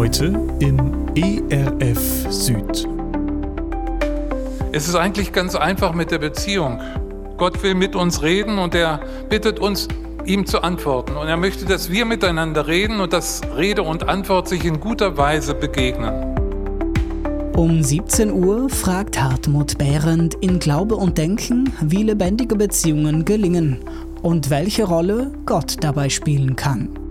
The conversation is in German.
Heute im ERF Süd. Es ist eigentlich ganz einfach mit der Beziehung. Gott will mit uns reden und er bittet uns, ihm zu antworten. Und er möchte, dass wir miteinander reden und dass Rede und Antwort sich in guter Weise begegnen. Um 17 Uhr fragt Hartmut Behrendt in Glaube und Denken, wie lebendige Beziehungen gelingen und welche Rolle Gott dabei spielen kann.